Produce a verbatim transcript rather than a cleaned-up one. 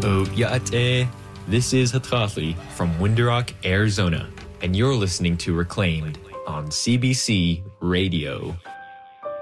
Ya'ate. This is Hatrathli from Window-Rock, Arizona, and you're listening to Reclaimed on C B C Radio.